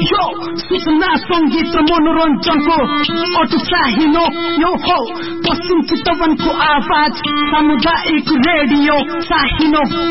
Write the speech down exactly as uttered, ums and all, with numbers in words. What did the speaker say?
यो सूचना संगीत र मनोरञ्जनको अटो चाहिनो यो हो पश्चिम चितवनको आवाज सामुदायिक रेडियो चाहिनो